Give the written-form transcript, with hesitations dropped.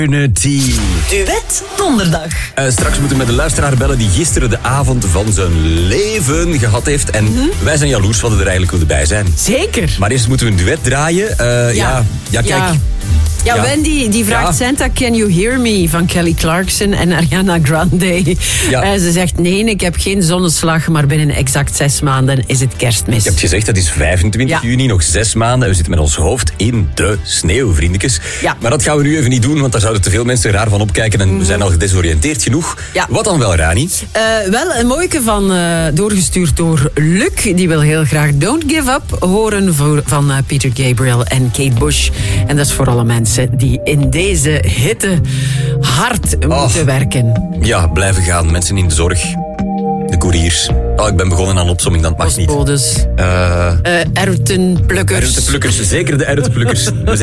Unity. Duet donderdag. Straks moeten we met een luisteraar bellen die gisteren de avond van zijn leven gehad heeft. En wij zijn jaloers wat we er eigenlijk wilden bij zijn. Zeker. Maar eerst moeten we een duet draaien. Kijk. Ja, Wendy die vraagt Santa, Can You Hear Me van Kelly Clarkson en Ariana Grande. Ja. Ze zegt nee, ik heb geen zonneslag, maar binnen exact 6 maanden is het kerstmis. Je hebt gezegd, dat is 25 juni, nog 6 maanden. We zitten met ons hoofd in de sneeuw, vriendekes. Ja. Maar dat gaan we nu even niet doen, want daar zouden te veel mensen raar van opkijken. En we zijn al gedesoriënteerd genoeg. Ja. Wat dan wel, Rani? Wel, een mooike van, doorgestuurd door Luc. Die wil heel graag Don't Give Up horen van Peter Gabriel en Kate Bush. En dat is voor alle mensen die in deze hitte hard moeten werken. Ja, blijven gaan. Mensen in de zorg. De couriers. Ik ben begonnen aan opsomming, dat mag niet. Postbodes. Erwtenplukkers. Erwtenplukkers, zeker de erwtenplukkers.